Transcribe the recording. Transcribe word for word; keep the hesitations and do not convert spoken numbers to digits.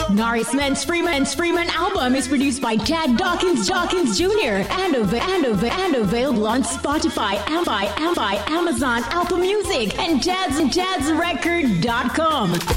Norrisman's Freeman's Freeman album is produced by Chad Dawkins Dawkins Junior and, av- and, av- and available on Spotify, Ambi, Ambi, Amazon, Apple Music, and Jads and Jads Record dot com.